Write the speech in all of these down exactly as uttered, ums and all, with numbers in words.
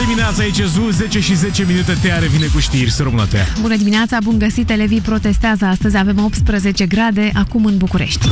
dimineața, aici Zu, zece și zece minute, Tea revine cu știri. Să rămână, Tea. Bună dimineața, bun găsit, elevii protestează. Astăzi avem optsprezece grade, acum în București.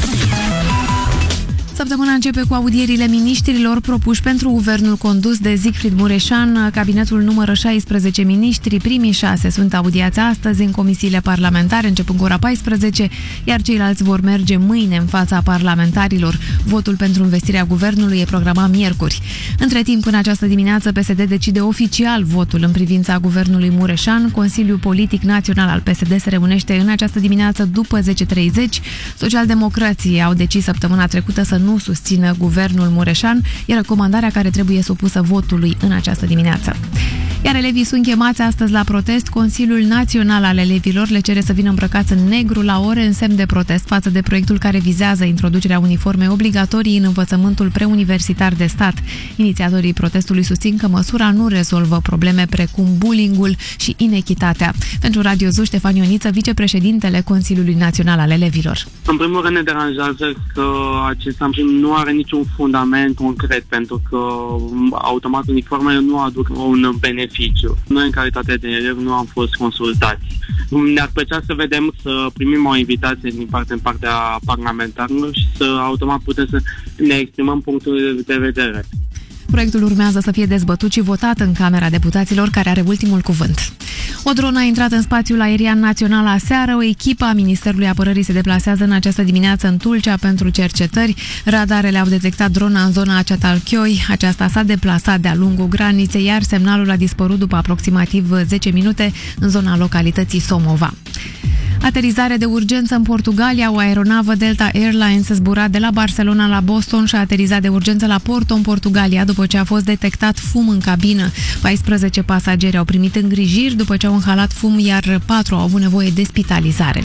Săptămâna începe cu audierile miniștrilor propuși pentru guvernul condus de Siegfried Mureșan. Cabinetul numără șaisprezece miniștri, primii șase sunt audiați astăzi în comisiile parlamentare, începând cu ora paisprezece, iar ceilalți vor merge mâine în fața parlamentarilor. Votul pentru investirea guvernului e programat miercuri. Între timp, în această dimineață, P S D decide oficial votul în privința guvernului Mureșan. Consiliul Politic Național al P S D se reunește în această dimineață după zece și treizeci. Socialdemocrații au decis săptămâna trecută să nu susțină guvernul Mureșan, e recomandarea care trebuie supusă votului în această dimineață. Iar elevii sunt chemați astăzi la protest. Consiliul Național al Elevilor le cere să vină îmbrăcați în negru la ore în semn de protest față de proiectul care vizează introducerea uniformei obligatorii în învățământul preuniversitar de stat. Inițiatorii protestului susțin că măsura nu rezolvă probleme precum bullying-ul și inechitatea. Pentru Radio Zu, Ștefan Ioniță, vicepreședintele Consiliului Național al Elevilor. În primul rând ne deranjează că acest nu are niciun fundament concret, pentru că automat uniformele nu aduc un beneficiu. Noi, în calitate de elevi, nu am fost consultați. Ne-ar plăcea să vedem, să primim o invitație din partea, în partea parlamentarilor și să automat putem să ne exprimăm punctul de vedere. Proiectul urmează să fie dezbătut și votat în Camera Deputaților, care are ultimul cuvânt. O dronă a intrat în spațiul aerian național aseară. O echipă a Ministerului Apărării se deplasează în această dimineață în Tulcea pentru cercetări. Radarele au detectat drona în zona Ceatalchioi. Aceasta s-a deplasat de-a lungul graniței, iar semnalul a dispărut după aproximativ zece minute în zona localității Somova. Aterizare de urgență în Portugalia. O aeronavă Delta Airlines zbura de la Barcelona la Boston și a aterizat de urgență la Porto, în Portugalia, după ce a fost detectat fum în cabină. paisprezece pasageri au primit îngrijiri după ce au inhalat fum, iar patru au avut nevoie de spitalizare.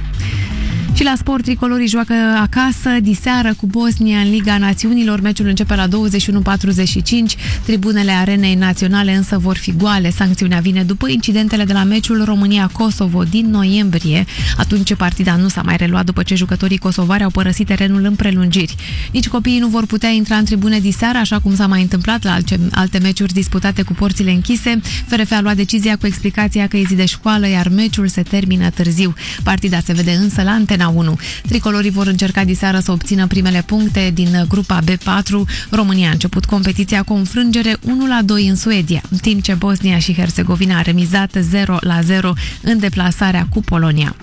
Și la sport, tricolorii joacă acasă diseară cu Bosnia în Liga Națiunilor. Meciul începe la douăzeci și unu patruzeci și cinci. Tribunele Arenei Naționale însă vor fi goale. Sancțiunea vine după incidentele de la meciul România-Kosovo din noiembrie. Atunci partida nu s-a mai reluat după ce jucătorii kosovari au părăsit terenul în prelungiri. Nici copiii nu vor putea intra în tribune diseară, așa cum s-a mai întâmplat la alte meciuri disputate cu porțile închise. F R F a luat decizia cu explicația că e zi de școală, iar meciul se termină târziu. Partida se vede însă la Antena unu. Tricolorii vor încerca diseară să obțină primele puncte din grupa B patru. România a început competiția cu o înfrângere unu la doi în Suedia, în timp ce Bosnia și Herțegovina a remizat zero la zero în deplasarea cu Polonia.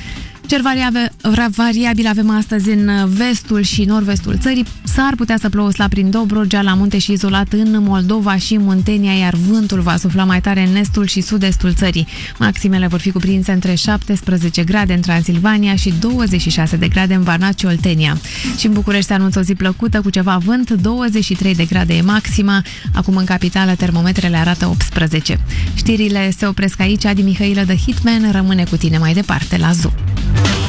Cer variabil avem astăzi în vestul și nord-vestul țării. S-ar putea să plouă slab prin Dobrogea, la munte și izolat în Moldova și Muntenia, iar vântul va sufla mai tare în estul și sud-estul țării. Maximele vor fi cuprinse între șaptesprezece grade în Transilvania și douăzeci și șase de grade în Banat și Oltenia. Și în București se anunță o zi plăcută cu ceva vânt, douăzeci și trei de grade e maxima. Acum în capitală termometrele arată optsprezece. Știrile se opresc aici. Adi Mihailă de Hitman rămâne cu tine mai departe la Zu.